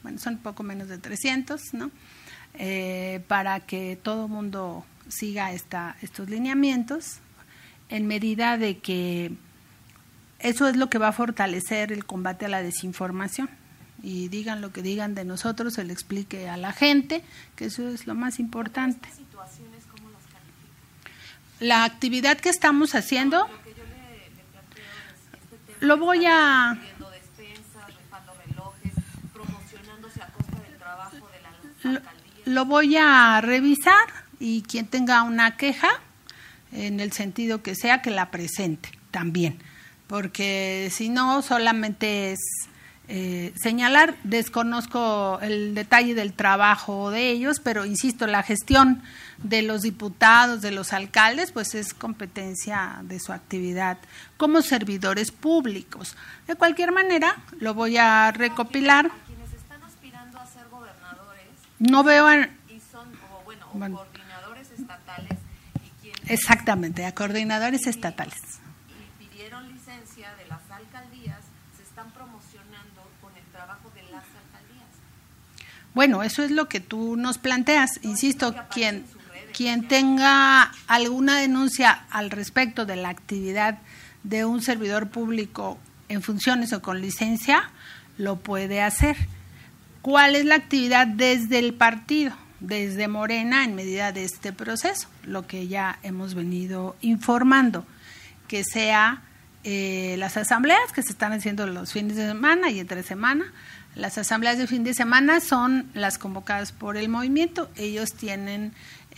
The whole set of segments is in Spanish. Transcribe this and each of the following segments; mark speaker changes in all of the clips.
Speaker 1: bueno, son poco menos de 300, ¿no? Para que todo mundo siga estos lineamientos, en medida de que eso es lo que va a fortalecer el combate a la desinformación. Y digan lo que digan de nosotros, se le explique a la gente, que eso es lo más importante.
Speaker 2: ¿Estas situaciones cómo las califican?
Speaker 1: La actividad que estamos haciendo,
Speaker 2: Lo que yo le planteo es este tema.
Speaker 1: lo voy a...
Speaker 2: Pidiendo despensas, rifando relojes, promocionándose a costa del trabajo de la alcaldía.
Speaker 1: Lo voy a revisar y quien tenga una queja, en el sentido que sea, que la presente también, porque si no solamente es señalar. Desconozco el detalle del trabajo de ellos, pero insisto, la gestión de los diputados, de los alcaldes, pues es competencia de su actividad como servidores públicos. De cualquier manera, lo voy a recopilar.
Speaker 2: A quienes están aspirando a ser gobernadores,
Speaker 1: no veo
Speaker 2: y son, coordinadores estatales, y quienes
Speaker 1: exactamente, a coordinadores estatales.
Speaker 2: Y pidieron licencia de las alcaldías, se están promocionando con el trabajo de las alcaldías.
Speaker 1: Bueno, eso es lo que tú nos planteas. Insisto, quien tenga alguna denuncia al respecto de la actividad de un servidor público en funciones o con licencia, lo puede hacer. ¿Cuál es la actividad desde el partido, desde Morena, en medida de este proceso? Lo que ya hemos venido informando, que sea las asambleas que se están haciendo los fines de semana y entre semana. Las asambleas de fin de semana son las convocadas por el movimiento. Ellos tienen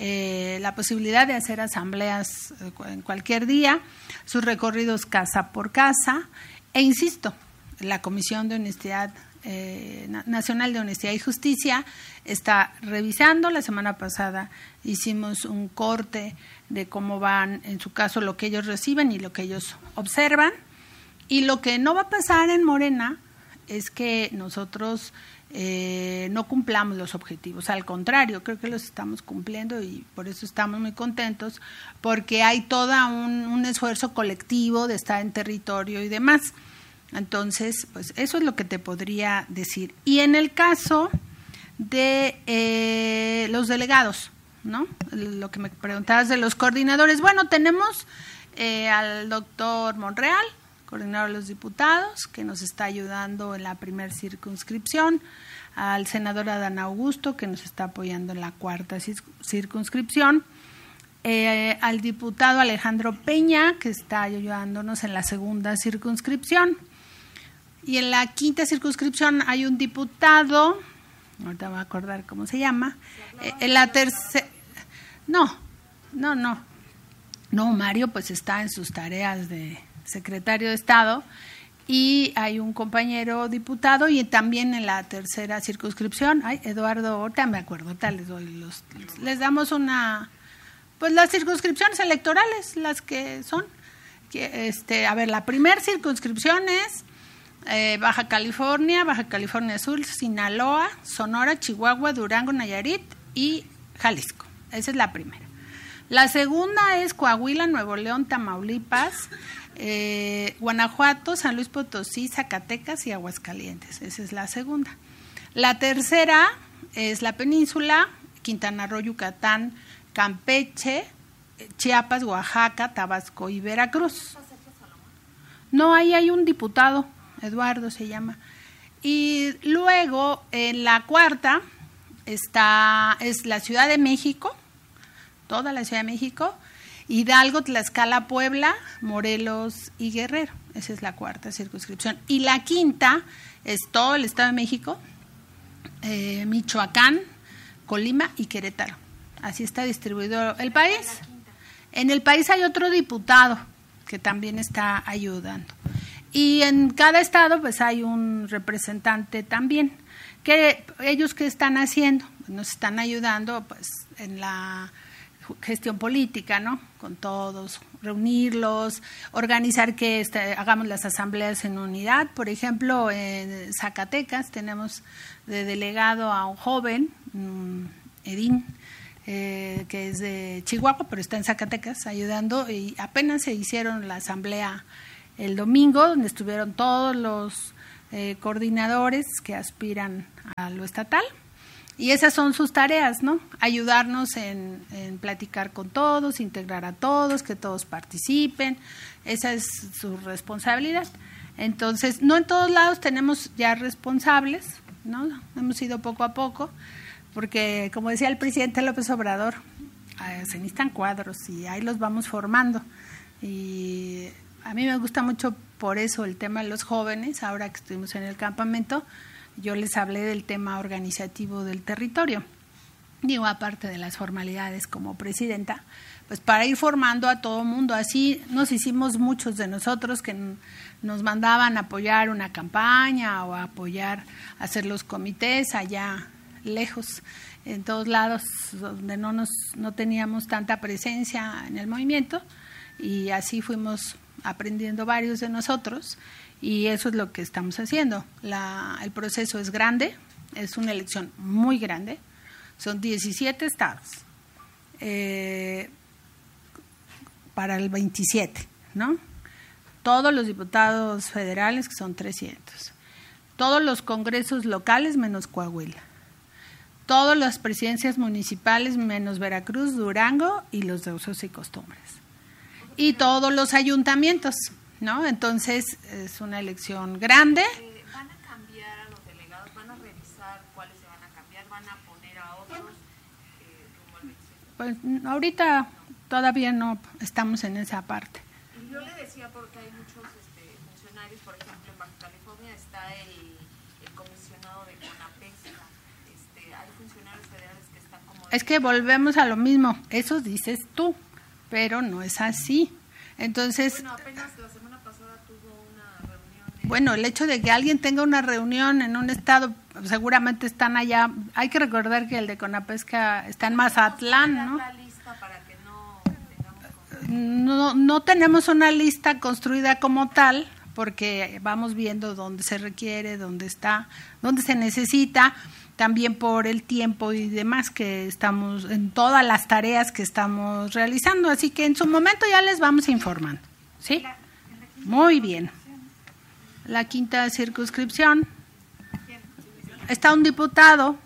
Speaker 1: la posibilidad de hacer asambleas en cualquier día, sus recorridos casa por casa, e insisto, la Comisión de Honestidad Nacional de Honestidad y Justicia está revisando. La semana pasada hicimos un corte de cómo van, en su caso, lo que ellos reciben y lo que ellos observan, y lo que no va a pasar en Morena es que nosotros no cumplamos los objetivos. Al contrario, creo que los estamos cumpliendo y por eso estamos muy contentos, porque hay todo un esfuerzo colectivo de estar en territorio y demás. Entonces, pues eso es lo que te podría decir. Y en el caso de los delegados, ¿no? Lo que me preguntabas de los coordinadores. Bueno, tenemos al doctor Monreal, coordinador de los diputados, que nos está ayudando en la primera circunscripción, al senador Adán Augusto, que nos está apoyando en la cuarta circunscripción, al diputado Alejandro Peña, que está ayudándonos en la segunda circunscripción, y en la quinta circunscripción hay un diputado, ahorita me voy a acordar cómo se llama, en la tercera, no, Mario pues está en sus tareas de secretario de Estado, y hay un compañero diputado, y también en la tercera circunscripción, Eduardo, ahorita me acuerdo, tal les doy les damos pues las circunscripciones electorales, las que son, la primera circunscripción es Baja California Sur, Sinaloa, Sonora, Chihuahua, Durango, Nayarit y Jalisco. Esa es la primera. La segunda es Coahuila, Nuevo León, Tamaulipas, Guanajuato, San Luis Potosí, Zacatecas y Aguascalientes. Esa es la segunda. La tercera es la península, Quintana Roo, Yucatán, Campeche, Chiapas, Oaxaca, Tabasco y Veracruz. No, ahí hay un diputado, Eduardo se llama. Y luego en la cuarta es la Ciudad de México, toda la Ciudad de México, Hidalgo, Tlaxcala, Puebla, Morelos y Guerrero. Esa es la cuarta circunscripción. Y la quinta es todo el Estado de México, Michoacán, Colima y Querétaro. Así está distribuido el país. En el país hay otro diputado que también está ayudando. Y en cada estado pues hay un representante también. Que ellos ¿qué están haciendo? Nos están ayudando pues en la gestión política, ¿no? Con todos, reunirlos, organizar que hagamos las asambleas en unidad. Por ejemplo, en Zacatecas tenemos de delegado a un joven, Edín, que es de Chihuahua, pero está en Zacatecas ayudando, y apenas se hicieron la asamblea el domingo, donde estuvieron todos los coordinadores que aspiran a lo estatal. Y esas son sus tareas, ¿no? Ayudarnos en platicar con todos, integrar a todos, que todos participen. Esa es su responsabilidad. Entonces, no en todos lados tenemos ya responsables, ¿no? Hemos ido poco a poco, porque como decía el presidente López Obrador, se necesitan cuadros y ahí los vamos formando. Y a mí me gusta mucho por eso el tema de los jóvenes. Ahora que estuvimos en el campamento, yo les hablé del tema organizativo del territorio. Digo, aparte de las formalidades como presidenta, pues para ir formando a todo mundo. Así nos hicimos muchos de nosotros que nos mandaban a apoyar una campaña o a apoyar, hacer los comités allá lejos, en todos lados donde no teníamos tanta presencia en el movimiento, y así fuimos aprendiendo varios de nosotros. Y eso es lo que estamos haciendo. El proceso es grande, es una elección muy grande, son 17 estados para el 27, ¿no? Todos los diputados federales, que son 300, todos los congresos locales menos Coahuila, todas las presidencias municipales menos Veracruz, Durango y los de usos y costumbres, y todos los ayuntamientos, ¿no? Entonces es una elección grande.
Speaker 2: ¿Van a cambiar a los delegados? ¿Van a revisar cuáles se van a cambiar? ¿Van a poner a otros rumbo al 27?
Speaker 1: Pues ahorita todavía no estamos en esa parte.
Speaker 2: Y yo le decía porque hay muchos funcionarios, por ejemplo en Baja California está el comisionado de CONAPESCA, hay funcionarios federales que están como...
Speaker 1: Es que volvemos a lo mismo, eso dices tú, pero no es así. Entonces,
Speaker 2: bueno, apenas la semana pasada tuvo una reunión.
Speaker 1: Bueno, el hecho de que alguien tenga una reunión en un estado, seguramente están allá. Hay que recordar que el de CONAPESCA está en Mazatlán, ¿no?
Speaker 2: La lista para que no tengamos...
Speaker 1: No tenemos una lista construida como tal, porque vamos viendo dónde se requiere, dónde está, dónde se necesita, también por el tiempo y demás que estamos, en todas las tareas que estamos realizando, así que en su momento ya les vamos informando, ¿sí? Muy bien. La quinta circunscripción, está un diputado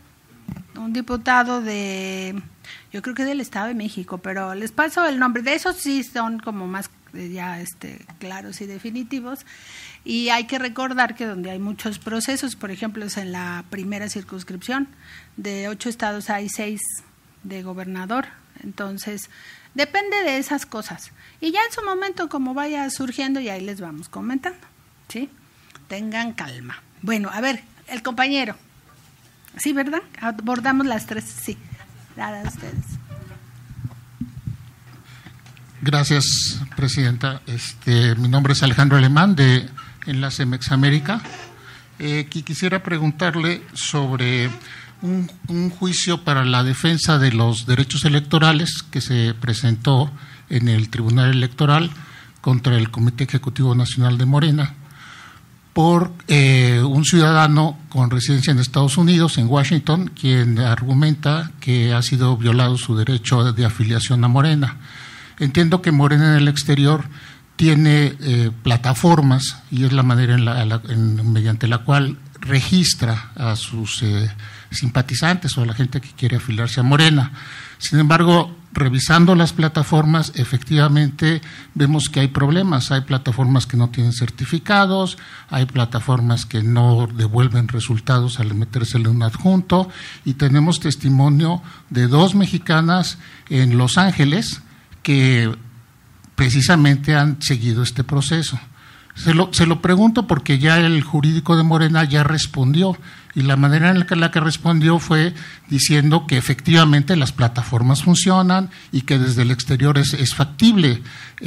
Speaker 1: de, yo creo que del Estado de México, pero les paso el nombre, de esos sí son como más ya claros y definitivos. Y hay que recordar que donde hay muchos procesos, por ejemplo, es en la primera circunscripción, de 8 estados hay 6 de gobernador, entonces depende de esas cosas. Y ya en su momento, como vaya surgiendo, y ahí les vamos comentando, ¿sí? Tengan calma. Bueno, a ver, el compañero. Sí, ¿verdad? Abordamos las 3, sí. Nada, ustedes.
Speaker 3: Gracias, presidenta. Mi nombre es Alejandro Alemán, de Enlace Mexamérica. Quisiera preguntarle sobre un juicio para la defensa de los derechos electorales que se presentó en el Tribunal Electoral contra el Comité Ejecutivo Nacional de Morena por un ciudadano con residencia en Estados Unidos, en Washington, quien argumenta que ha sido violado su derecho de afiliación a Morena. Entiendo que Morena en el exterior tiene plataformas y es la manera mediante la cual registra a sus simpatizantes o a la gente que quiere afiliarse a Morena. Sin embargo, revisando las plataformas, efectivamente vemos que hay problemas. Hay plataformas que no tienen certificados, hay plataformas que no devuelven resultados al metérsele un adjunto, y tenemos testimonio de 2 mexicanas en Los Ángeles que precisamente han seguido este proceso. Se lo pregunto porque ya el jurídico de Morena ya respondió, y la manera en la que respondió fue diciendo que efectivamente las plataformas funcionan y que desde el exterior es factible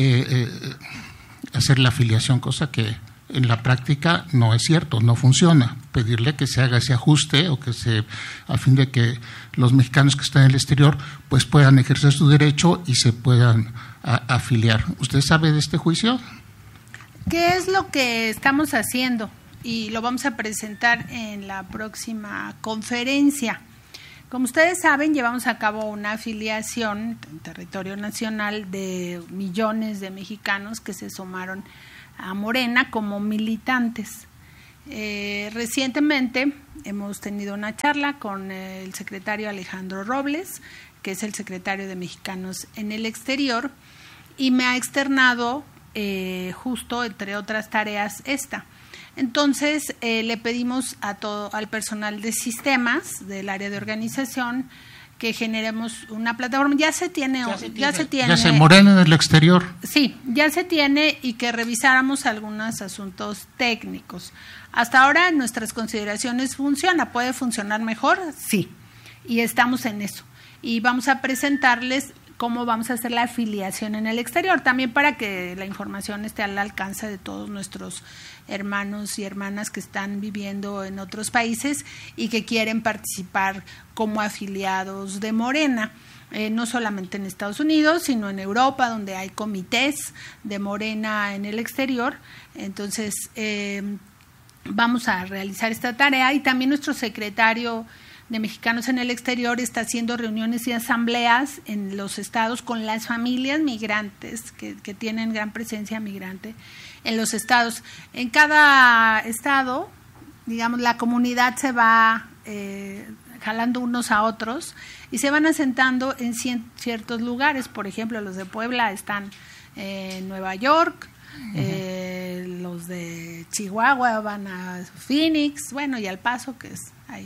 Speaker 3: hacer la afiliación, cosa que en la práctica no es cierto, no funciona. Pedirle que se haga ese ajuste o a fin de que los mexicanos que están en el exterior pues puedan ejercer su derecho y se puedan afiliar. ¿Usted sabe de este juicio?
Speaker 1: ¿Qué es lo que estamos haciendo? Y lo vamos a presentar en la próxima conferencia. Como ustedes saben, llevamos a cabo una afiliación en territorio nacional de millones de mexicanos que se sumaron a Morena como militantes. Recientemente hemos tenido una charla con el secretario Alejandro Robles, que es el secretario de Mexicanos en el Exterior, y me ha externado justo, entre otras tareas, esta. Entonces, le pedimos al personal de sistemas del área de organización que generemos una plataforma. Ya se tiene.
Speaker 3: Morena en el Exterior.
Speaker 1: Sí, ya se tiene, y que revisáramos algunos asuntos técnicos. Hasta ahora nuestras consideraciones funciona. ¿Puede funcionar mejor? Sí, y estamos en eso. Y vamos a presentarles cómo vamos a hacer la afiliación en el exterior, también para que la información esté al alcance de todos nuestros hermanos y hermanas que están viviendo en otros países y que quieren participar como afiliados de Morena. No solamente en Estados Unidos, sino en Europa, donde hay comités de Morena en el exterior. Entonces, vamos a realizar esta tarea, y también nuestro secretario de Mexicanos en el Exterior está haciendo reuniones y asambleas en los estados con las familias migrantes que tienen gran presencia migrante en los estados. En cada estado, digamos, la comunidad se va jalando unos a otros y se van asentando en ciertos lugares. Por ejemplo, los de Puebla están en Nueva York, los de Chihuahua van a Phoenix, bueno, y al Paso, que es ahí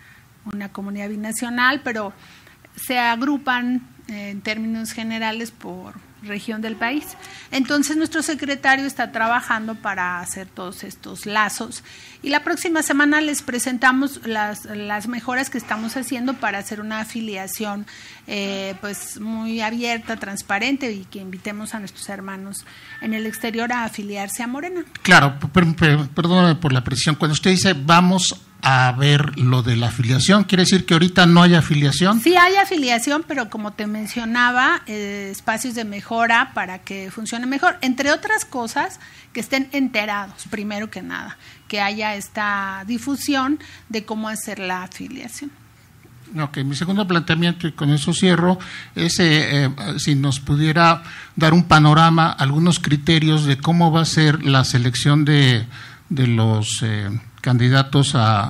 Speaker 1: una comunidad binacional, pero se agrupan en términos generales por región del país. Entonces, nuestro secretario está trabajando para hacer todos estos lazos, y la próxima semana les presentamos las mejoras que estamos haciendo para hacer una afiliación pues muy abierta, transparente, y que invitemos a nuestros hermanos en el exterior a afiliarse a Morena.
Speaker 3: Claro, perdóname por la precisión. Cuando usted dice vamos a ver lo de la afiliación, ¿quiere decir que ahorita no hay afiliación?
Speaker 1: Sí hay afiliación, pero como te mencionaba, espacios de mejora para que funcione mejor. Entre otras cosas, que estén enterados, primero que nada, que haya esta difusión de cómo hacer la afiliación.
Speaker 3: Ok, mi segundo planteamiento, y con eso cierro, es si nos pudiera dar un panorama, algunos criterios de cómo va a ser la selección de los candidatos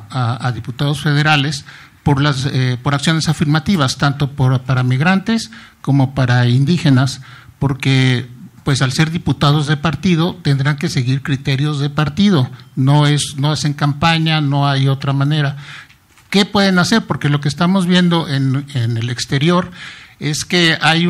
Speaker 3: a diputados federales por acciones afirmativas, tanto para migrantes como para indígenas, porque pues al ser diputados de partido tendrán que seguir criterios de partido, no hacen campaña, no hay otra manera. ¿Qué pueden hacer? Porque lo que estamos viendo en el exterior es que hay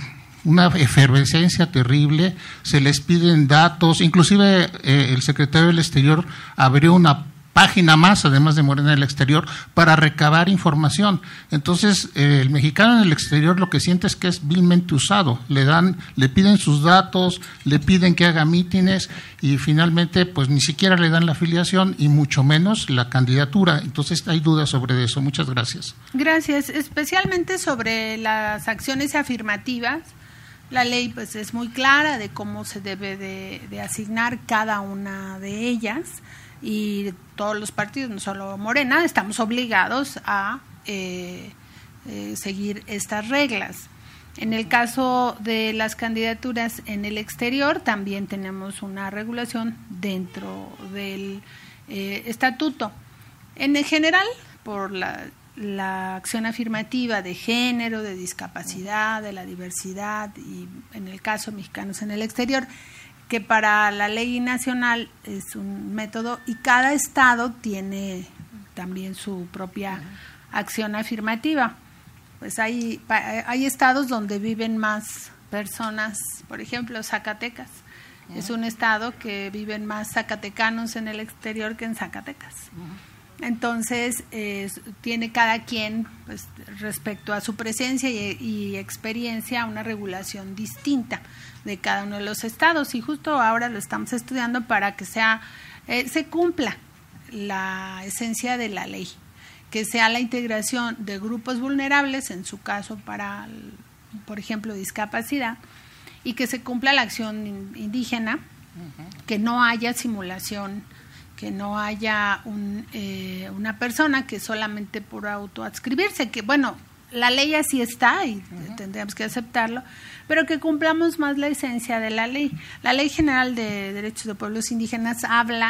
Speaker 3: una efervescencia terrible, se les piden datos, inclusive el secretario del Exterior abrió una página más, además de Morena en el Exterior, para recabar información. Entonces, el mexicano en el exterior lo que siente es que es vilmente usado, le piden sus datos, le piden que haga mítines, y finalmente pues ni siquiera le dan la afiliación y mucho menos la candidatura. Entonces hay dudas sobre eso. Muchas gracias.
Speaker 1: Gracias. Especialmente sobre las acciones afirmativas, la ley pues es muy clara de cómo se debe de asignar cada una de ellas, y todos los partidos, no solo Morena, estamos obligados a seguir estas reglas. En el caso de las candidaturas en el exterior, también tenemos una regulación dentro del estatuto. En general, por la acción afirmativa de género, de discapacidad, de la diversidad, y en el caso Mexicanos en el Exterior, que para la ley nacional es un método, y cada estado tiene también su propia acción afirmativa. Pues hay estados donde viven más personas, por ejemplo, Zacatecas. Es un estado que viven más zacatecanos en el exterior que en Zacatecas. Entonces, tiene cada quien, pues, respecto a su presencia y experiencia, una regulación distinta de cada uno de los estados, y justo ahora lo estamos estudiando para que se cumpla la esencia de la ley, que sea la integración de grupos vulnerables, en su caso para, por ejemplo, discapacidad, y que se cumpla la acción indígena, que no haya simulación, que no haya una persona que solamente por autoadscribirse, que bueno, la ley así está y tendríamos que aceptarlo, pero que cumplamos más la esencia de la ley. La Ley General de Derechos de Pueblos Indígenas habla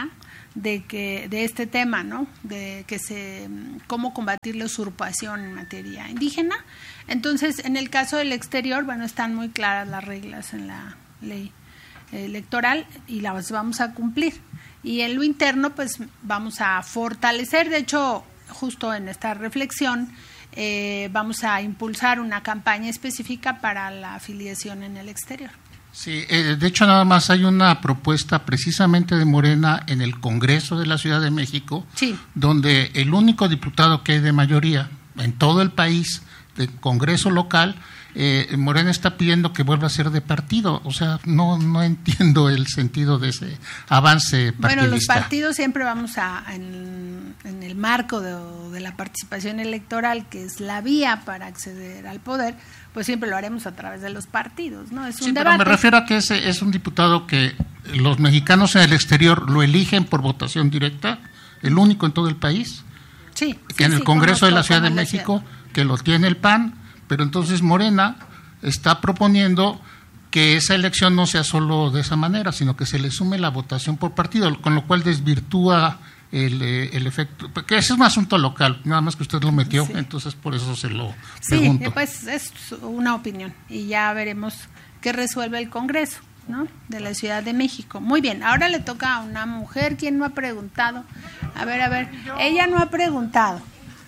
Speaker 1: de este tema, ¿no? De cómo combatir la usurpación en materia indígena. Entonces, en el caso del exterior, bueno, están muy claras las reglas en la ley electoral y las vamos a cumplir. Y en lo interno, pues vamos a fortalecer, de hecho, justo en esta reflexión, vamos a impulsar una campaña específica para la afiliación en el exterior.
Speaker 3: Sí, de hecho nada más hay una propuesta precisamente de Morena en el Congreso de la Ciudad de México,
Speaker 1: sí,
Speaker 3: donde el único diputado que hay de mayoría en todo el país, del Congreso local, Morena está pidiendo que vuelva a ser de partido. O sea, no entiendo el sentido de ese avance partidista.
Speaker 1: Bueno, los partidos siempre vamos en el marco de la participación electoral, que es la vía para acceder al poder, pues siempre lo haremos a través de los partidos, ¿no? Es un debate.
Speaker 3: Pero me refiero a que ese es un diputado que los mexicanos en el exterior lo eligen por votación directa, el único en todo el país.
Speaker 1: Sí.
Speaker 3: Que en el Congreso de la Ciudad de México, que lo tiene el PAN, pero entonces Morena está proponiendo que esa elección no sea solo de esa manera, sino que se le sume la votación por partido, con lo cual desvirtúa el efecto, que ese es un asunto local, nada más que usted lo metió, sí. Entonces por eso se lo pregunto.
Speaker 1: Sí, pues es una opinión y ya veremos qué resuelve el Congreso, ¿no?, de la Ciudad de México. Muy bien, ahora le toca a una mujer. ¿Quién no ha preguntado? A ver, ella no ha preguntado,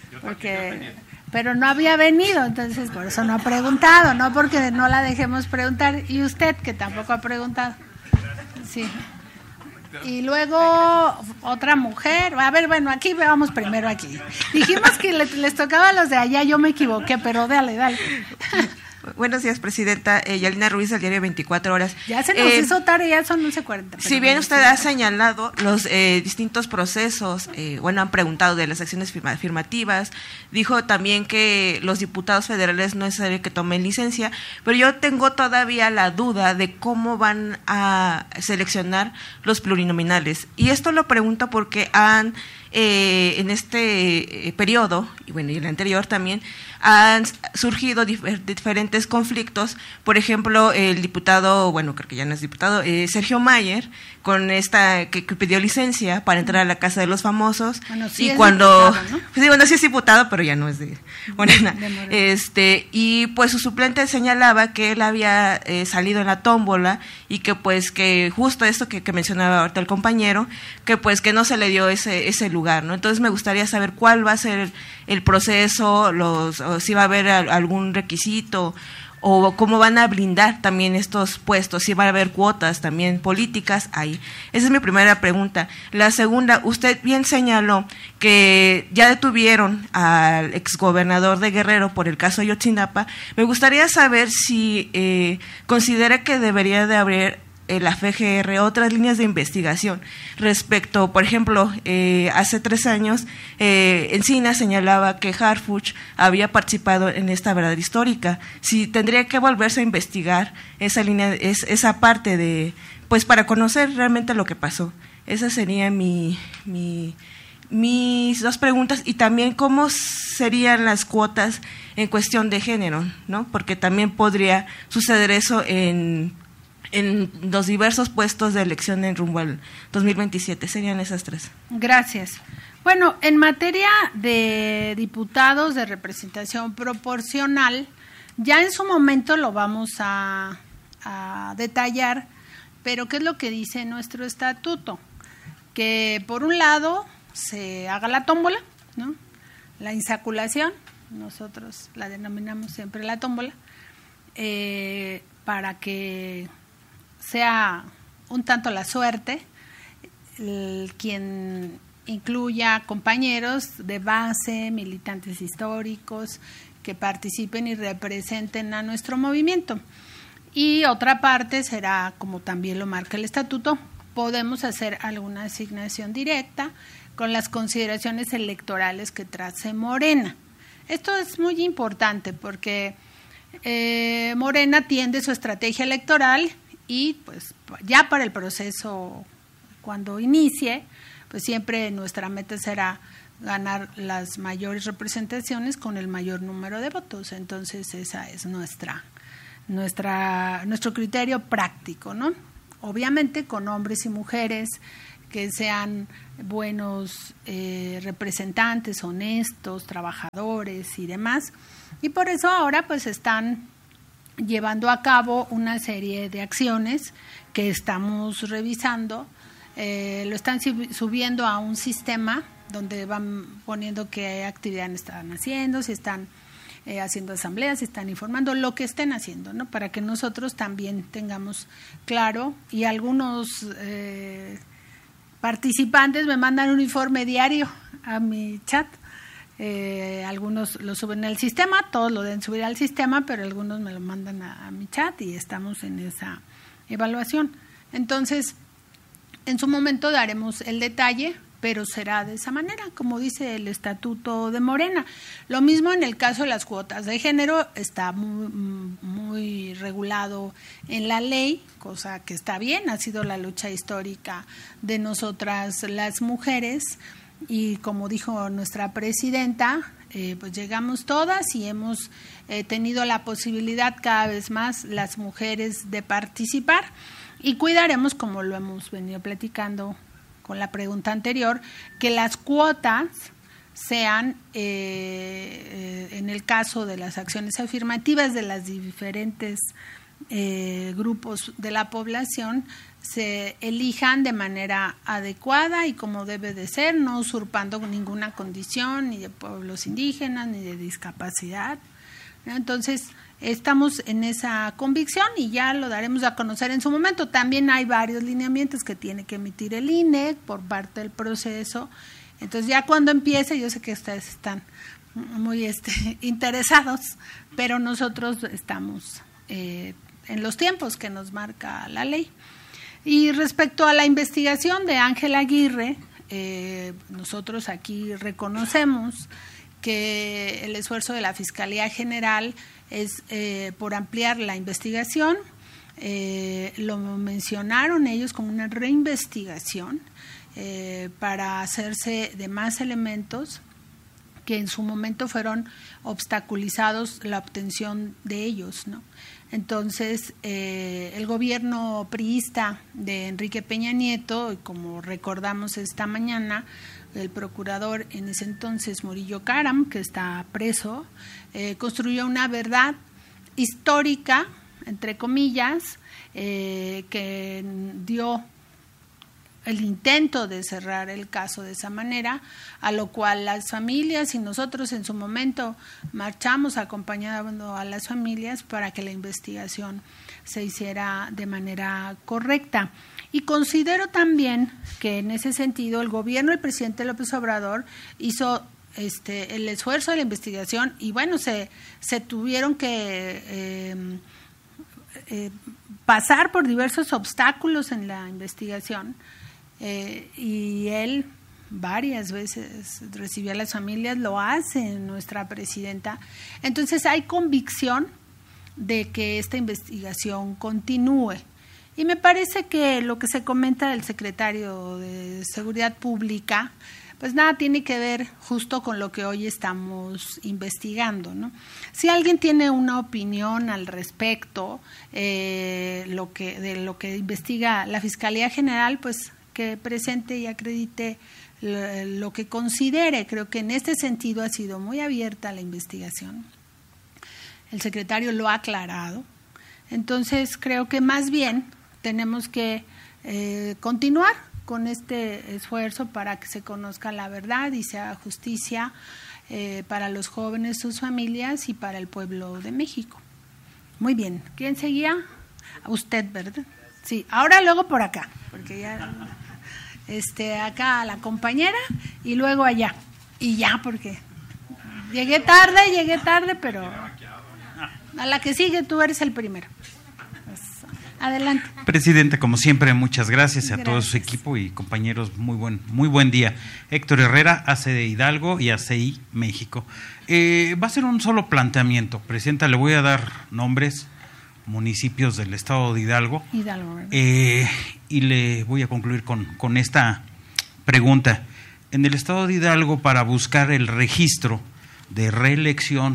Speaker 1: pero no había venido, entonces por eso no ha preguntado, no porque no la dejemos preguntar. Y usted, que tampoco ha preguntado. Sí. Y luego otra mujer. A ver, bueno, aquí vamos primero aquí. Dijimos que les tocaba a los de allá, yo me equivoqué, pero dale.
Speaker 4: Buenos días, presidenta. Yalina Ruiz, del diario 24 Horas.
Speaker 1: Ya se nos hizo tarde, ya son 11:40.
Speaker 4: Si bien usted ha señalado los distintos procesos, han preguntado de las acciones afirmativas, dijo también que los diputados federales no es necesario que tomen licencia, pero yo tengo todavía la duda de cómo van a seleccionar los plurinominales. Y esto lo pregunto porque en este periodo, y bueno, y el anterior también, han surgido diferentes conflictos. Por ejemplo, el diputado, bueno, creo que ya no es diputado, Sergio Mayer, con que pidió licencia para entrar a la Casa de los Famosos.
Speaker 1: Bueno, sí,
Speaker 4: y
Speaker 1: es
Speaker 4: cuando
Speaker 1: diputado, ¿no?
Speaker 4: Pues, bueno, sí es diputado, pero ya no es de Morena. Y pues su suplente señalaba que él había salido en la tómbola y que pues que justo esto que mencionaba ahorita el compañero, que pues que no se le dio ese lugar, ¿no? Entonces me gustaría saber cuál va a ser el proceso, o si va a haber algún requisito, o cómo van a blindar también estos puestos, si va a haber cuotas también políticas ahí. Esa es mi primera pregunta. La segunda, usted bien señaló que ya detuvieron al exgobernador de Guerrero por el caso Ayotzinapa. Me gustaría saber si considera que debería de haber la FGR otras líneas de investigación respecto, por ejemplo, hace 3 años Encinas señalaba que Harfuch había participado en esta verdad histórica. Si tendría que volverse a investigar esa línea, esa parte de, pues para conocer realmente lo que pasó. Esas serían mis 2 preguntas, y también cómo serían las cuotas en cuestión de género, ¿no? Porque también podría suceder eso en los diversos puestos de elección en rumbo al 2027. Serían esas 3.
Speaker 1: Gracias. Bueno, en materia de diputados de representación proporcional, ya en su momento lo vamos a detallar, pero ¿qué es lo que dice nuestro estatuto? Que por un lado se haga la tómbola, ¿no?, la insaculación, nosotros la denominamos siempre la tómbola, para que sea un tanto la suerte quien incluya compañeros de base, militantes históricos, que participen y representen a nuestro movimiento. Y otra parte será, como también lo marca el estatuto, podemos hacer alguna asignación directa con las consideraciones electorales que trace Morena. Esto es muy importante porque Morena tiende su estrategia electoral y pues ya para el proceso, cuando inicie, pues siempre nuestra meta será ganar las mayores representaciones con el mayor número de votos. Entonces esa es nuestro criterio práctico, ¿no? Obviamente con hombres y mujeres que sean buenos representantes, honestos, trabajadores y demás. Y por eso ahora pues están llevando a cabo una serie de acciones que estamos revisando. Lo están subiendo a un sistema donde van poniendo qué actividades están haciendo, si están haciendo asambleas, si están informando, lo que estén haciendo, ¿no? Para que nosotros también tengamos claro, y algunos participantes me mandan un informe diario a mi chat. Algunos lo suben al sistema, todos lo deben subir al sistema, pero algunos me lo mandan a mi chat y estamos en esa evaluación. Entonces, en su momento daremos el detalle, pero será de esa manera, como dice el Estatuto de Morena. Lo mismo en el caso de las cuotas de género, está muy regulado en la ley, cosa que está bien, ha sido la lucha histórica de nosotras las mujeres, y como dijo nuestra presidenta, pues llegamos todas y hemos tenido la posibilidad cada vez más las mujeres de participar, y cuidaremos, como lo hemos venido platicando con la pregunta anterior, que las cuotas sean, en el caso de las acciones afirmativas de las diferentes grupos de la población, se elijan de manera adecuada y como debe de ser, no usurpando ninguna condición ni de pueblos indígenas ni de discapacidad, ¿no? Entonces, estamos en esa convicción y ya lo daremos a conocer en su momento. También hay varios lineamientos que tiene que emitir el INE por parte del proceso. Entonces, ya cuando empiece, yo sé que ustedes están muy interesados, pero nosotros estamos en los tiempos que nos marca la ley. Y respecto a la investigación de Ángel Aguirre, nosotros aquí reconocemos que el esfuerzo de la Fiscalía General es por ampliar la investigación. Lo mencionaron ellos como una reinvestigación para hacerse de más elementos que en su momento fueron obstaculizados la obtención de ellos, ¿no? Entonces, el gobierno priista de Enrique Peña Nieto, como recordamos esta mañana, el procurador en ese entonces, Murillo Karam, que está preso, construyó una verdad histórica, entre comillas, que dio el intento de cerrar el caso de esa manera, a lo cual las familias y nosotros en su momento marchamos acompañando a las familias para que la investigación se hiciera de manera correcta. Y considero también que en ese sentido el gobierno del presidente López Obrador hizo el esfuerzo de la investigación y bueno, se tuvieron que pasar por diversos obstáculos en la investigación. Y él varias veces recibió a las familias, lo hace nuestra presidenta. Entonces hay convicción de que esta investigación continúe. Y me parece que lo que se comenta del secretario de Seguridad Pública, pues nada tiene que ver justo con lo que hoy estamos investigando, ¿no? Si alguien tiene una opinión al respecto, de lo que investiga la Fiscalía General, pues que presente y acredite lo que considere. Creo que en este sentido ha sido muy abierta la investigación. El secretario lo ha aclarado. Entonces, creo que más bien tenemos que continuar con este esfuerzo para que se conozca la verdad y se haga justicia para los jóvenes, sus familias y para el pueblo de México. Muy bien. ¿Quién seguía? Usted, ¿verdad? Sí. Ahora luego por acá, porque ya acá a la compañera y luego allá. Y ya, porque llegué tarde, pero a la que sigue tú eres el primero. Pues, adelante.
Speaker 5: Presidenta, como siempre, muchas gracias a todo su equipo y compañeros, muy buen día. Héctor Herrera, ACD Hidalgo y ACI México. Va a ser un solo planteamiento. Presidenta, le voy a dar nombres, municipios del estado de Hidalgo. Y le voy a concluir con esta pregunta. En el estado de Hidalgo, para buscar el registro de reelección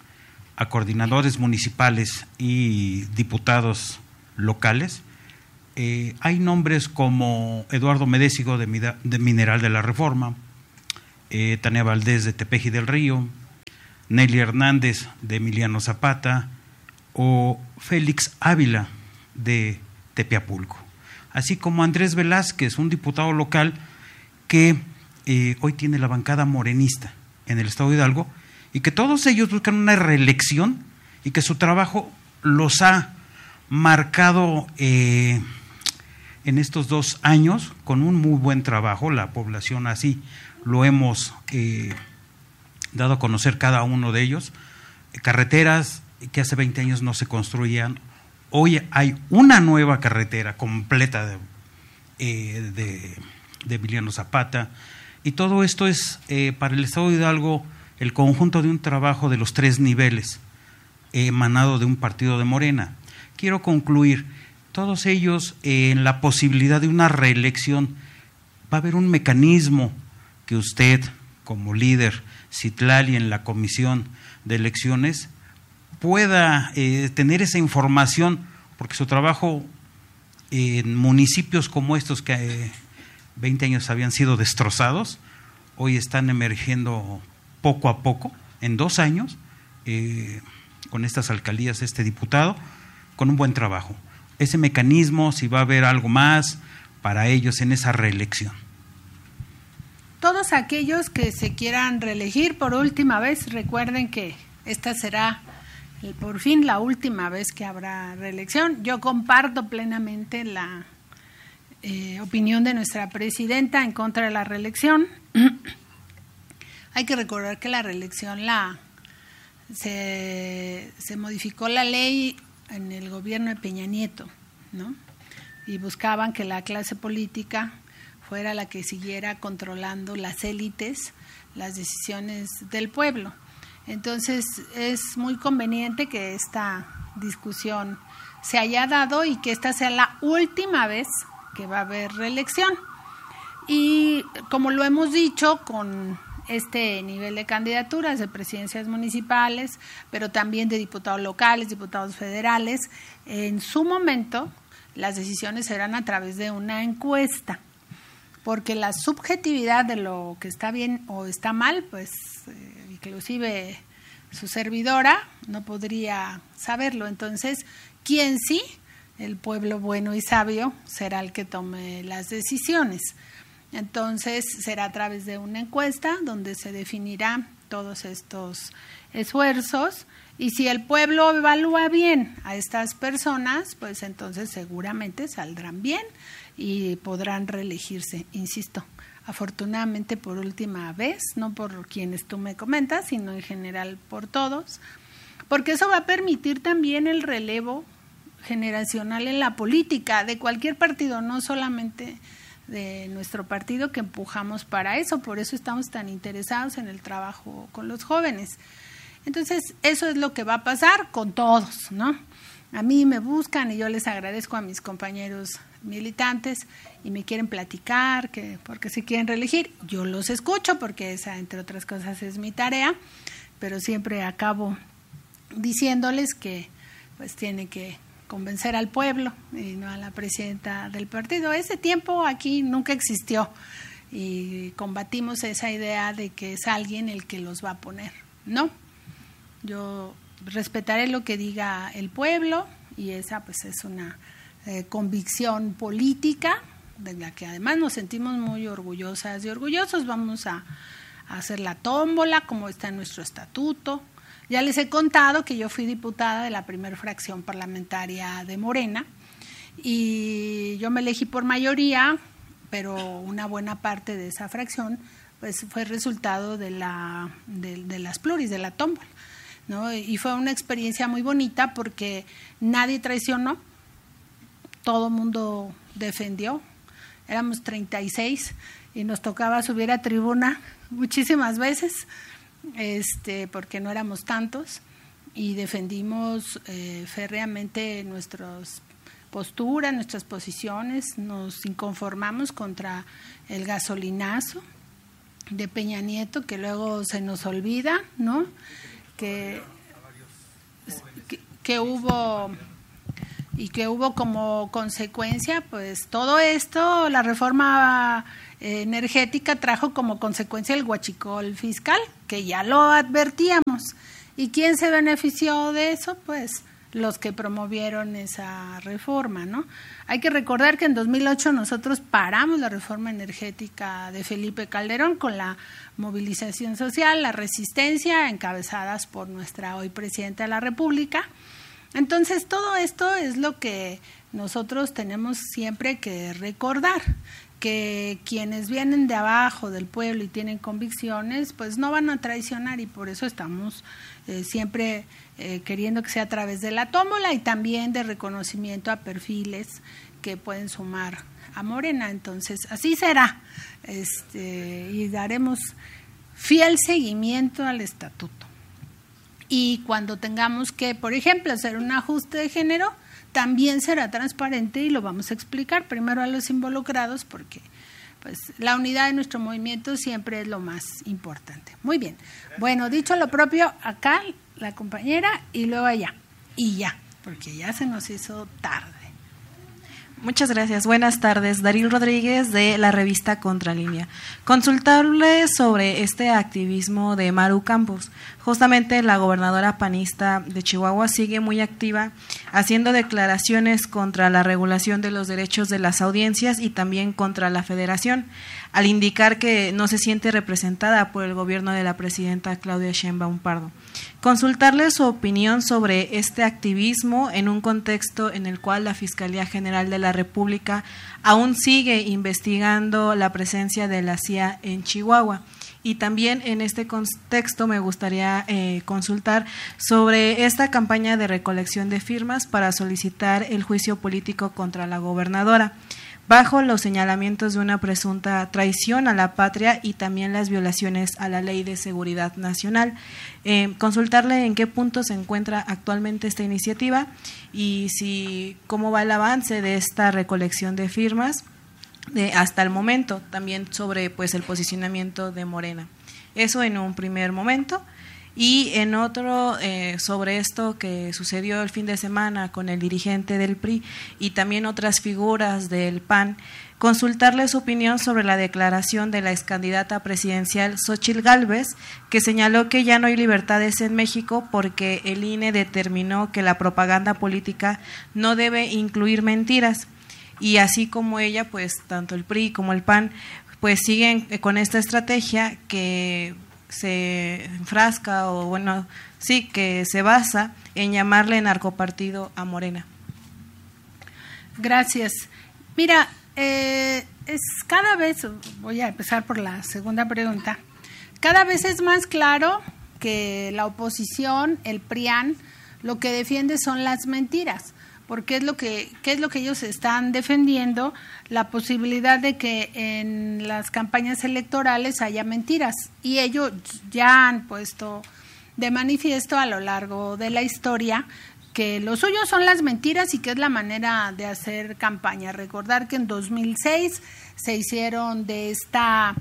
Speaker 5: a coordinadores municipales y diputados locales, hay nombres como Eduardo Medésigo de Mineral de la Reforma, Tania Valdés de Tepeji del Río, Nelly Hernández de Emiliano Zapata o Félix Ávila de Tepeapulco, así como Andrés Velázquez, un diputado local que hoy tiene la bancada morenista en el estado de Hidalgo, y que todos ellos buscan una reelección y que su trabajo los ha marcado en estos 2 años con un muy buen trabajo. La población así lo hemos dado a conocer cada uno de ellos. Carreteras que hace 20 años no se construían, hoy hay una nueva carretera completa de Emiliano Zapata, y todo esto es para el estado de Hidalgo el conjunto de un trabajo de los 3 niveles emanado de un partido de Morena. Quiero concluir, todos ellos en la posibilidad de una reelección. Va a haber un mecanismo que usted, como líder Citlali en la comisión de elecciones, pueda tener esa información, porque su trabajo en municipios como estos que 20 años habían sido destrozados, hoy están emergiendo poco a poco, en 2 años, con estas alcaldías, este diputado, con un buen trabajo. Ese mecanismo, si va a haber algo más para ellos en esa reelección.
Speaker 1: Todos aquellos que se quieran reelegir por última vez, recuerden que esta será por fin la última vez que habrá reelección. Yo comparto plenamente la opinión de nuestra presidenta en contra de la reelección. Hay que recordar que la reelección se modificó la ley en el gobierno de Peña Nieto, ¿no? Y buscaban que la clase política fuera la que siguiera controlando las élites, las decisiones del pueblo. Entonces es muy conveniente que esta discusión se haya dado y que esta sea la última vez que va a haber reelección. Y como lo hemos dicho, con este nivel de candidaturas de presidencias municipales, pero también de diputados locales, diputados federales, en su momento las decisiones serán a través de una encuesta, porque la subjetividad de lo que está bien o está mal, pues inclusive su servidora no podría saberlo. Entonces, ¿quién sí? El pueblo bueno y sabio será el que tome las decisiones. Entonces, será a través de una encuesta donde se definirá todos estos esfuerzos, y si el pueblo evalúa bien a estas personas, pues entonces seguramente saldrán bien y podrán reelegirse, insisto, afortunadamente por última vez, no por quienes tú me comentas, sino en general por todos, porque eso va a permitir también el relevo generacional en la política de cualquier partido, no solamente de nuestro partido, que empujamos para eso. Por eso estamos tan interesados en el trabajo con los jóvenes. Entonces, eso es lo que va a pasar con todos, ¿no? A mí me buscan y yo les agradezco a mis compañeros militantes y me quieren platicar, porque se quieren reelegir. Yo los escucho porque esa, entre otras cosas, es mi tarea, pero siempre acabo diciéndoles que pues tiene que convencer al pueblo y no a la presidenta del partido. Ese tiempo aquí nunca existió y combatimos esa idea de que es alguien el que los va a poner. No, yo respetaré lo que diga el pueblo y esa pues es una convicción política de la que además nos sentimos muy orgullosas y orgullosos. Vamos a hacer la tómbola como está en nuestro estatuto. Ya les he contado que yo fui diputada de la primera fracción parlamentaria de Morena y yo me elegí por mayoría, pero una buena parte de esa fracción pues fue resultado de las pluris, de la tómbola, ¿no? Y fue una experiencia muy bonita porque nadie traicionó, todo mundo defendió. Éramos 36 y nos tocaba subir a tribuna muchísimas veces, porque no éramos tantos, y defendimos férreamente nuestras posturas, nuestras posiciones. Nos inconformamos contra el gasolinazo de Peña Nieto, que luego se nos olvida, ¿no? Que hubo y que hubo como consecuencia, pues todo esto, la reforma energética trajo como consecuencia el huachicol fiscal, que ya lo advertíamos. ¿Y quién se benefició de eso? Pues los que promovieron esa reforma, ¿no? Hay que recordar que en 2008 nosotros paramos la reforma energética de Felipe Calderón con la movilización social, la resistencia, encabezadas por nuestra hoy Presidenta de la República. Entonces, todo esto es lo que nosotros tenemos siempre que recordar, que quienes vienen de abajo del pueblo y tienen convicciones, pues no van a traicionar, y por eso estamos siempre queriendo que sea a través de la tómbola y también de reconocimiento a perfiles que pueden sumar a Morena. Entonces, así será, y daremos fiel seguimiento al estatuto. Y cuando tengamos que, por ejemplo, hacer un ajuste de género, también será transparente y lo vamos a explicar primero a los involucrados, porque pues la unidad de nuestro movimiento siempre es lo más importante. Muy bien. Bueno, dicho lo propio, acá la compañera y luego allá. Y ya, porque ya se nos hizo tarde.
Speaker 6: Muchas gracias. Buenas tardes. Daríl Rodríguez, de la revista Contralínea. Consultarle sobre este activismo de Maru Campos. Justamente la gobernadora panista de Chihuahua sigue muy activa, haciendo declaraciones contra la regulación de los derechos de las audiencias y también contra la federación, al indicar que no se siente representada por el gobierno de la presidenta Claudia Sheinbaum Pardo. Consultarle su opinión sobre este activismo en un contexto en el cual la Fiscalía General de la República aún sigue investigando la presencia de la CIA en Chihuahua. Y también en este contexto me gustaría consultar sobre esta campaña de recolección de firmas para solicitar el juicio político contra la gobernadora, bajo los señalamientos de una presunta traición a la patria y también las violaciones a la Ley de Seguridad Nacional. Consultarle en qué punto se encuentra actualmente esta iniciativa y cómo va el avance de esta recolección de firmas hasta el momento, también sobre pues el posicionamiento de Morena. Eso en un primer momento. Y en otro, sobre esto que sucedió el fin de semana con el dirigente del PRI y también otras figuras del PAN, consultarle su opinión sobre la declaración de la excandidata presidencial Xóchitl Gálvez, que señaló que ya no hay libertades en México porque el INE determinó que la propaganda política no debe incluir mentiras. Y así como ella, pues tanto el PRI como el PAN pues siguen con esta estrategia que se enfrasca que se basa en llamarle narcopartido a Morena.
Speaker 1: Gracias. Mira, cada vez, voy a empezar por la segunda pregunta, cada vez es más claro que la oposición, el PRIAN, lo que defiende son las mentiras, porque ¿qué es lo que ellos están defendiendo? La posibilidad de que en las campañas electorales haya mentiras, y ellos ya han puesto de manifiesto a lo largo de la historia que lo suyo son las mentiras y que es la manera de hacer campaña. Recordar que en 2006 se hicieron de esta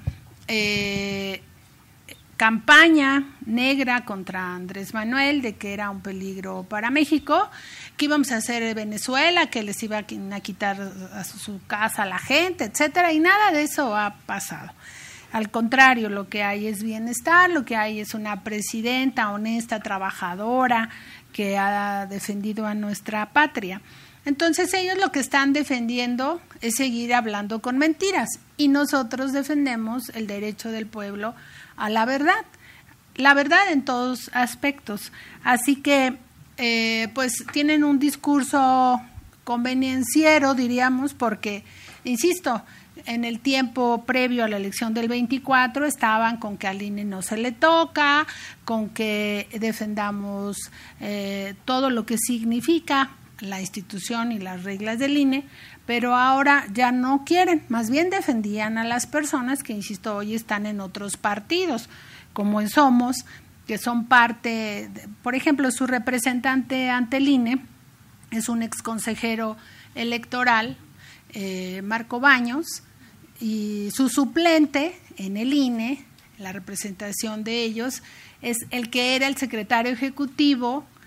Speaker 1: campaña negra contra Andrés Manuel, de que era un peligro para México, que íbamos a hacer Venezuela, que les iba a quitar a su casa a la gente, etcétera, y nada de eso ha pasado. Al contrario, lo que hay es bienestar, lo que hay es una presidenta honesta, trabajadora, que ha defendido a nuestra patria. Entonces ellos lo que están defendiendo es seguir hablando con mentiras, y nosotros defendemos el derecho del pueblo a la verdad en todos aspectos. Así que pues tienen un discurso convenienciero, diríamos, porque, insisto, en el tiempo previo a la elección del 24 estaban con que al INE no se le toca, con que defendamos todo lo que significa la institución y las reglas del INE, pero ahora ya no quieren, más bien defendían a las personas que, insisto, hoy están en otros partidos, como en Somos, que son parte, por ejemplo, su representante ante el INE es un exconsejero electoral, Marco Baños, y su suplente en el INE, la representación de ellos, es el que era el secretario ejecutivo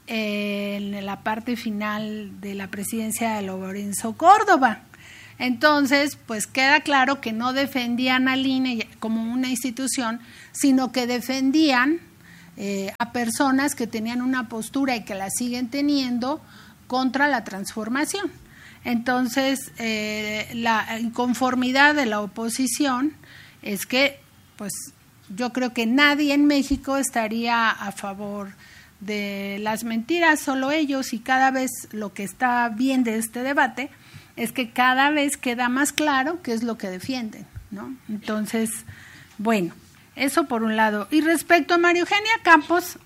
Speaker 1: en la parte final de la presidencia de Lorenzo Córdoba. Entonces, pues queda claro que no defendían al INE como una institución, sino que defendían a personas que tenían una postura y que la siguen teniendo contra la transformación. Entonces, la inconformidad de la oposición es que, pues, yo creo que nadie en México estaría a favor de las mentiras, solo ellos, y cada vez lo que está bien de este debate es que cada vez queda más claro qué es lo que defienden, ¿no? Entonces, bueno, eso por un lado. Y respecto a María Eugenia Campos,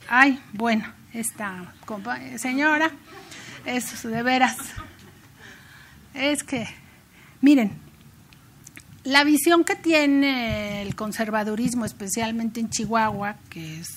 Speaker 1: esta señora, es de veras, es que, miren, la visión que tiene el conservadurismo, especialmente en Chihuahua, que es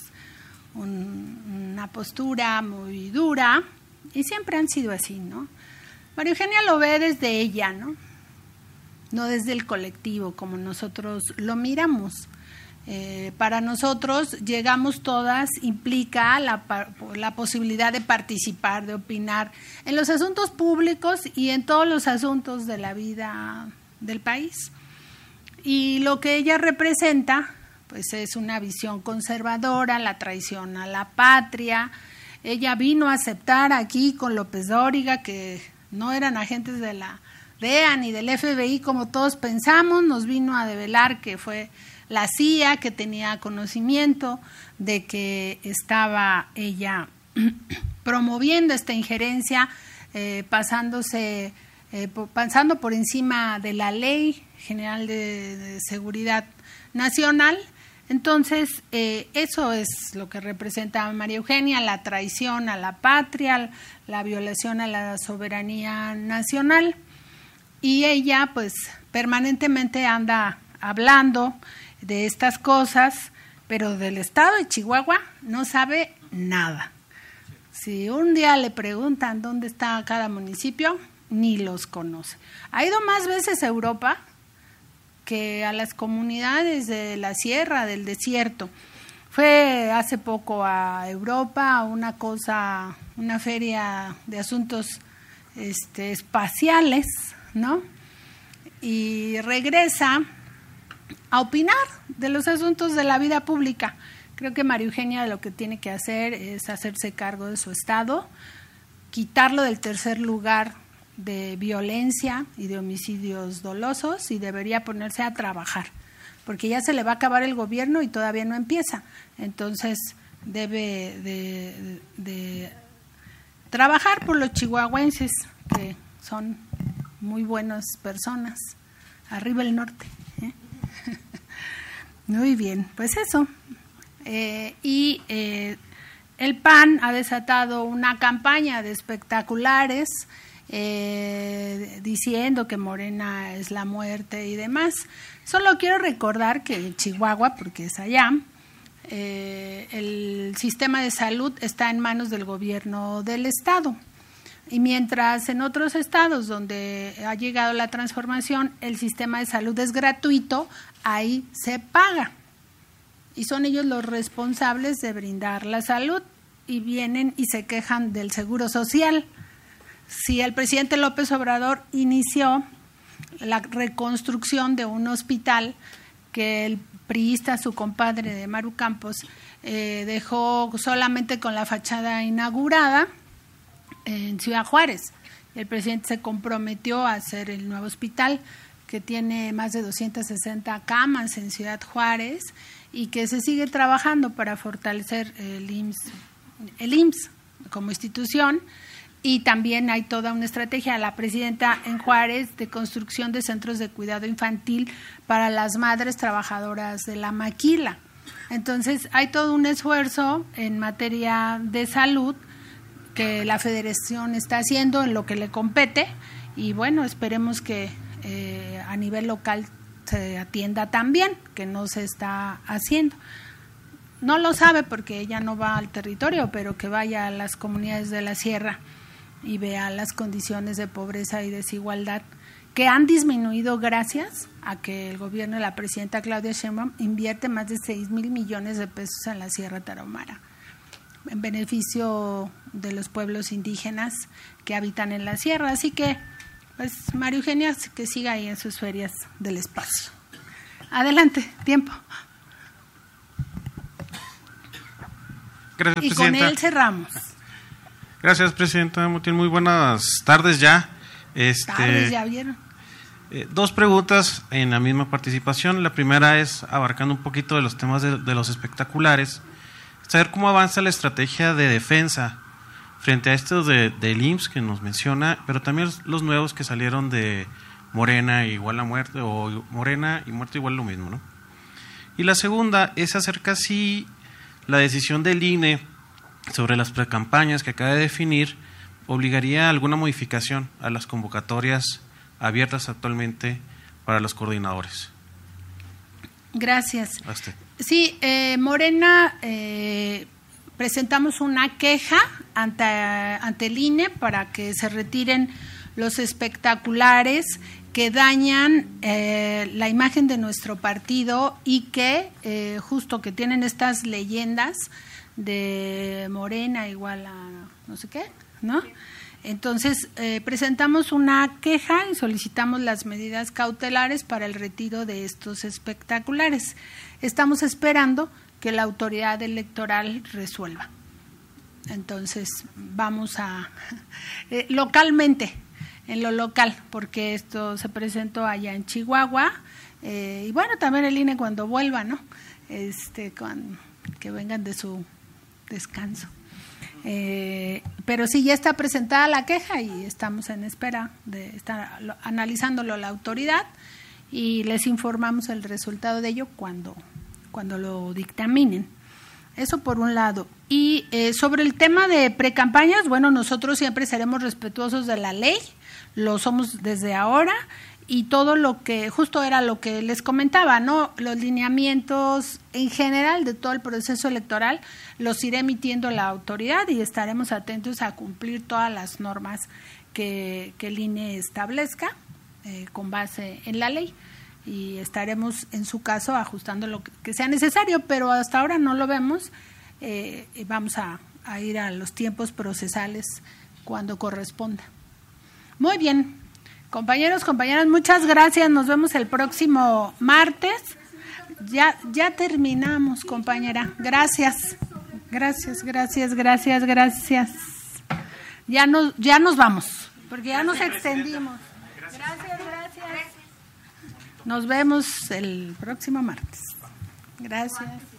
Speaker 1: una postura muy dura, y siempre han sido así, ¿no? María Eugenia lo ve desde ella, ¿no? No desde el colectivo, como nosotros lo miramos. Para nosotros, llegamos todas, implica la posibilidad de participar, de opinar en los asuntos públicos y en todos los asuntos de la vida del país. Y lo que ella representa, pues es una visión conservadora, la traición a la patria. Ella vino a aceptar aquí con López Dóriga, que no eran agentes de la DEA ni del FBI como todos pensamos, nos vino a develar que fue la CIA, que tenía conocimiento de que estaba ella promoviendo esta injerencia, pasando por encima de la Ley General de Seguridad Nacional. Entonces, eso es lo que representa a María Eugenia, la traición a la patria, la violación a la soberanía nacional. Y ella, pues, permanentemente anda hablando de estas cosas, pero del estado de Chihuahua no sabe nada. Si un día le preguntan dónde está cada municipio, ni los conoce. Ha ido más veces a Europa que a las comunidades de la sierra, del desierto. Fue hace poco a Europa, a una feria de asuntos espaciales, ¿no? Y regresa a opinar de los asuntos de la vida pública. Creo que María Eugenia lo que tiene que hacer es hacerse cargo de su estado, quitarlo del tercer lugar de violencia y de homicidios dolosos, y debería ponerse a trabajar, porque ya se le va a acabar el gobierno y todavía no empieza. Entonces debe de trabajar por los chihuahuenses, que son muy buenas personas. Arriba el norte, ¿eh? Muy bien, pues eso. El PAN ha desatado una campaña de espectaculares diciendo que Morena es la muerte y demás. Solo quiero recordar que en Chihuahua, porque es allá, el sistema de salud está en manos del gobierno del estado. Y mientras en otros estados donde ha llegado la transformación, el sistema de salud es gratuito, ahí se paga. Y son ellos los responsables de brindar la salud, y vienen y se quejan del seguro social. Si el presidente López Obrador inició la reconstrucción de un hospital que el priista, su compadre de Maru Campos, dejó solamente con la fachada inaugurada en Ciudad Juárez. El presidente se comprometió a hacer el nuevo hospital, que tiene más de 260 camas en Ciudad Juárez, y que se sigue trabajando para fortalecer el IMSS como institución. Y también hay toda una estrategia de la presidenta en Juárez de construcción de centros de cuidado infantil para las madres trabajadoras de la maquila. Entonces, hay todo un esfuerzo en materia de salud que la Federación está haciendo en lo que le compete, y bueno, esperemos que a nivel local se atienda también, que no se está haciendo. No lo sabe porque ella no va al territorio, pero que vaya a las comunidades de la sierra y vea las condiciones de pobreza y desigualdad que han disminuido gracias a que el gobierno de la presidenta Claudia Sheinbaum invierte más de 6,000 millones de pesos en la Sierra Tarahumara. en beneficio de los pueblos indígenas que habitan en la sierra. Así que, pues, María Eugenia, que siga ahí en sus ferias del espacio. Adelante, tiempo.
Speaker 7: Gracias,
Speaker 1: y
Speaker 7: presidenta.
Speaker 1: con él cerramos.
Speaker 7: Gracias, presidenta Montiel. Muy buenas tardes ya.
Speaker 1: Tardes, ya vieron.
Speaker 7: Dos preguntas en la misma participación. La primera es, abarcando un poquito de los temas de los espectaculares, saber cómo avanza la estrategia de defensa frente a estos del IMSS que nos menciona, pero también los nuevos que salieron de Morena igual a muerte, o Morena y muerte igual lo mismo, ¿no? Y la segunda es acerca si la decisión del INE sobre las precampañas que acaba de definir obligaría a alguna modificación a las convocatorias abiertas actualmente para los coordinadores.
Speaker 1: Gracias.
Speaker 7: A usted.
Speaker 1: Sí, Morena presentamos una queja ante el INE para que se retiren los espectaculares que dañan la imagen de nuestro partido y que justo que tienen estas leyendas de Morena igual a no sé qué, ¿no? Entonces, presentamos una queja y solicitamos las medidas cautelares para el retiro de estos espectaculares. Estamos esperando que la autoridad electoral resuelva. Entonces, vamos a localmente, en lo local, porque esto se presentó allá en Chihuahua, y bueno, también el INE cuando vuelva, ¿no? Que vengan de su descanso. Pero sí, ya está presentada la queja y estamos en espera de estar analizándolo la autoridad y les informamos el resultado de ello cuando lo dictaminen. Eso por un lado. Y sobre el tema de precampañas, bueno, nosotros siempre seremos respetuosos de la ley, lo somos desde ahora, y todo lo que, justo era lo que les comentaba, ¿no? Los lineamientos en general de todo el proceso electoral los irá emitiendo la autoridad y estaremos atentos a cumplir todas las normas que el INE establezca con base en la ley, y estaremos en su caso ajustando lo que sea necesario, pero hasta ahora no lo vemos. Vamos a ir a los tiempos procesales cuando corresponda. Muy bien, compañeros, compañeras, muchas gracias. Nos vemos el próximo martes. Ya terminamos, compañera. Gracias. Ya nos vamos, porque ya nos extendimos. Gracias. Nos vemos el próximo martes. Gracias.